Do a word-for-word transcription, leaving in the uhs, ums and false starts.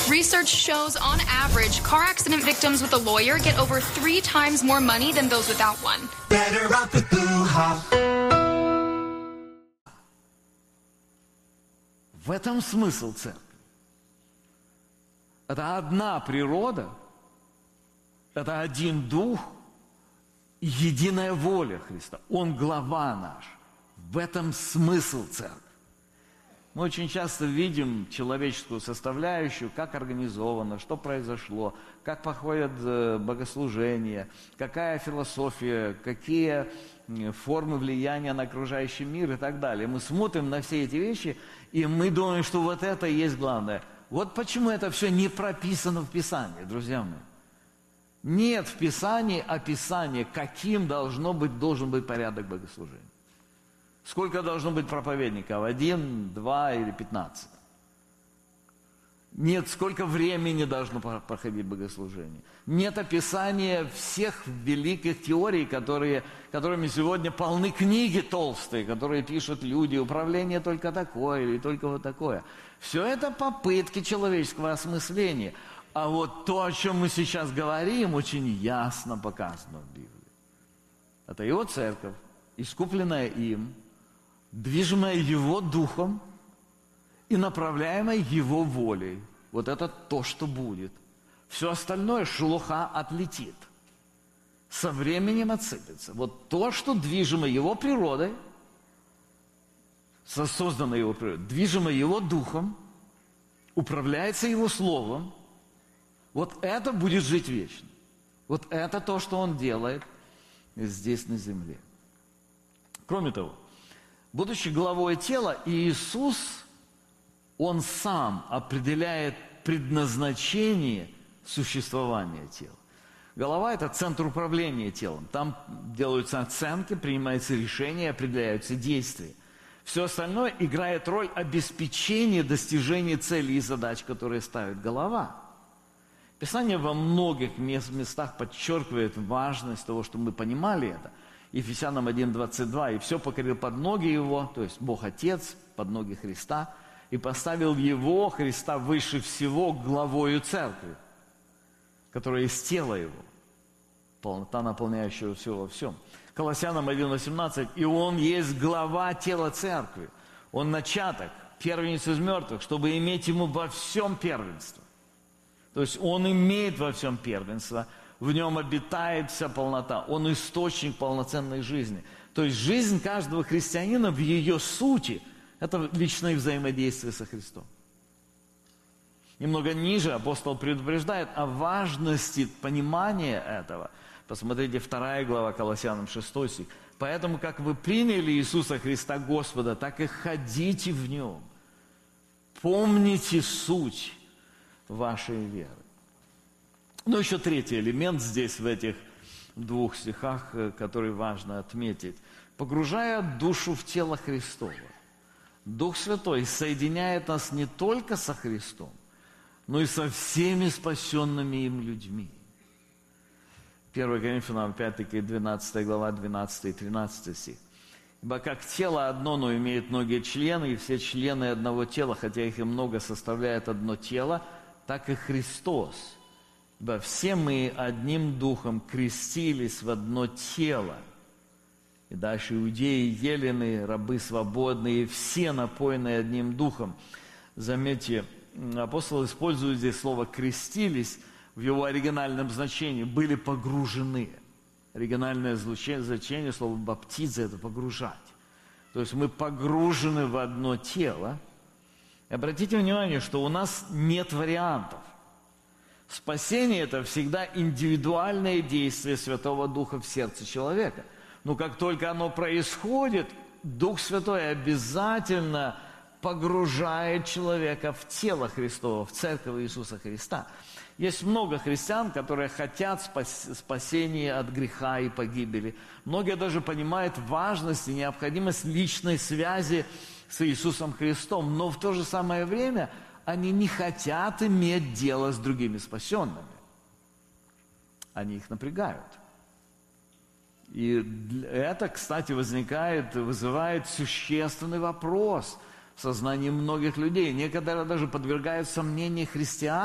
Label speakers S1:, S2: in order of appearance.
S1: Research shows, on average, car accident victims with a lawyer get over three times more money than those without one.
S2: Better off with Blue Hop.
S3: В этом смысл церкви. Это одна природа, это один дух, единая воля Христа. Он глава наш. В этом смысл церкви. Мы очень часто видим человеческую составляющую, как организовано, что произошло, как проходят богослужения, какая философия, какие формы влияния на окружающий мир и так далее. Мы смотрим на все эти вещи, и мы думаем, что вот это и есть главное. Вот почему это все не прописано в Писании, друзья мои. Нет в Писании описания, каким должно быть, должен быть порядок богослужения. Сколько должно быть проповедников? Один, два или пятнадцать? Нет, сколько времени должно проходить богослужение? Нет описания всех великих теорий, которые, которыми сегодня полны книги толстые, которые пишут люди, управление только такое или только вот такое. Все это попытки человеческого осмысления. А вот то, о чем мы сейчас говорим, очень ясно показано в Библии. Это его церковь, искупленная им, движимая его духом и направляемая его волей. Вот это то, что будет. Все остальное шелуха отлетит. Со временем отсыпется. Вот то, что движимо его природой, создано его природой, движимо его духом, управляется его словом, вот это будет жить вечно. Вот это то, что он делает здесь на земле. Кроме того, будучи главой тела, Иисус, Он сам определяет предназначение существования тела. Голова – это центр управления телом. Там делаются оценки, принимаются решения, определяются действия. Все остальное играет роль обеспечения достижения целей и задач, которые ставит голова. Писание во многих местах подчеркивает важность того, чтобы мы понимали это. Ефесянам один двадцать два. «И все покорил под ноги его», то есть Бог Отец, под ноги Христа, «и поставил его, Христа, выше всего главою церкви, которая из тела его, полнота, наполняющего все во всем». Колоссянам один восемнадцать. «И он есть глава тела церкви, он начаток, первенец из мертвых, чтобы иметь ему во всем первенство». То есть он имеет во всем первенство, в нем обитает вся полнота, он источник полноценной жизни. То есть жизнь каждого христианина в ее сути – это личное взаимодействие со Христом. Немного ниже апостол предупреждает о важности понимания этого. Посмотрите, вторая глава Колоссянам, шестой стих. «Поэтому, как вы приняли Иисуса Христа Господа, так и ходите в Нем. Помните суть вашей веры». Ну, еще третий элемент здесь, в этих двух стихах, который важно отметить. «Погружая душу в тело Христово, Дух Святой соединяет нас не только со Христом, но и со всеми спасенными им людьми». первое Коринфянам, опять-таки, двенадцатая глава, двенадцатый и тринадцатый стих. «Ибо как тело одно, но имеет многие члены, и все члены одного тела, хотя их и много, составляет одно тело, так и Христос. Ибо все мы одним духом крестились в одно тело». И дальше: «Иудеи, елены, рабы свободные, все напоенные одним духом». Заметьте, апостол использует здесь слово «крестились» в его оригинальном значении, были погружены. Оригинальное значение слова «баптиза» – это погружать. То есть мы погружены в одно тело. И обратите внимание, что у нас нет вариантов. Спасение – это всегда индивидуальное действие Святого Духа в сердце человека. Но как только оно происходит, Дух Святой обязательно погружает человека в тело Христово, в церковь Иисуса Христа. Есть много христиан, которые хотят спас- спасения от греха и погибели. Многие даже понимают важность и необходимость личной связи с Иисусом Христом, но в то же самое время они не хотят иметь дело с другими спасенными. Они их напрягают. И это, кстати, возникает, вызывает существенный вопрос в сознании многих людей. Некоторые даже подвергают сомнению христиан.